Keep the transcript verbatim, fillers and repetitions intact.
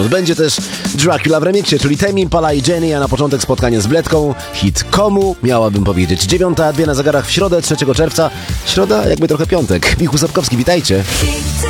minut. Będzie też Dracula w remiksie, czyli Tame Impala i Jenny, a na początek spotkanie z Bledką. Hit Komu, miałabym powiedzieć. Dziewiąta, dwie na zegarach w środę, trzeciego czerwca. Środa jakby trochę piątek. Michał Sapkowski, witajcie.